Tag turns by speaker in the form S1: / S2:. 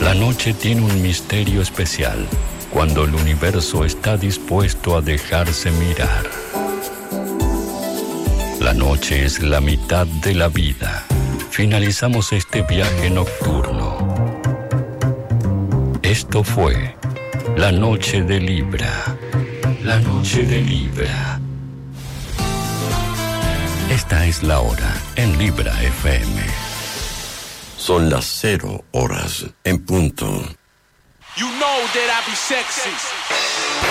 S1: La noche tiene un misterio especial cuando el universo está dispuesto a dejarse mirar. La noche es la mitad de la vida. Finalizamos este viaje nocturno. Esto fue La Noche de Libra. La Noche de Libra. Esta es la hora en Libra FM.
S2: Son las 0 horas en punto.
S3: You know that I be sexy.